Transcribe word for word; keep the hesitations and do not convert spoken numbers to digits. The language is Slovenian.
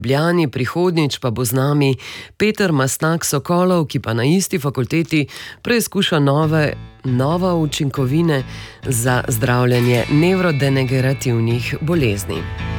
Ljubljani, prihodnjič pa bo z nami Peter Mastnak Sokolov, ki pa na isti fakulteti preizkuša nove, nove učinkovine za zdravljenje nevrodegenerativnih bolezni.